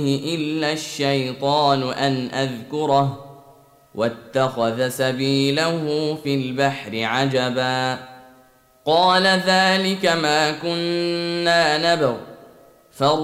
إلا الشيطان أن أذكره واتخذ سبيله في البحر عجبا قال ذلك ما كنا نبغ